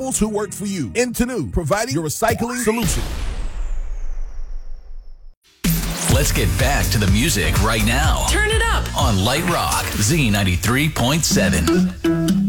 who work for you. Intenu, providing your recycling solution. Let's get back to the music right now. Turn it up on Light Rock Z93.7.